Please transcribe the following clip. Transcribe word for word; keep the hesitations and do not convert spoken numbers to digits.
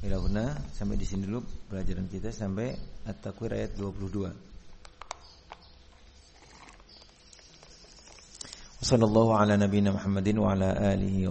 Ilahuna, sampai di sini dulu pelajaran kita sampai At-Takwir ayat dua puluh dua. Wassallallahu ala nabiyina Muhammadin wa ala alihi